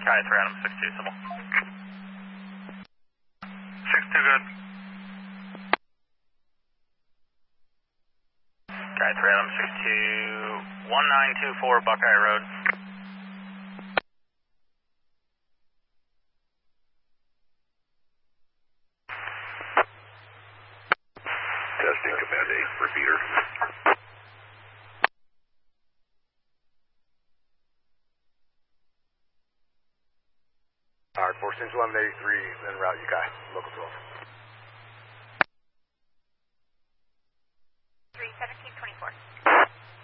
Sky 3 Adam 62, civil. 62 good. Sky 3 Adam 62, 1924 Buckeye Road. Testing Command 8, repeater. Alright, 4 Central 1183, en route, Ukai, local 12.